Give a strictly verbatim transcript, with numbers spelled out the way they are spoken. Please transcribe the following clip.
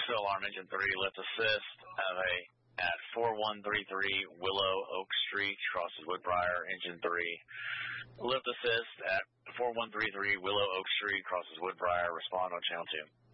Delta Alarm Engine three, lift assist at a at four one three three Willow Oak Street, crosses Woodbriar. Engine three, lift assist at four one three three Willow Oak Street, crosses Woodbriar. Respond on channel two.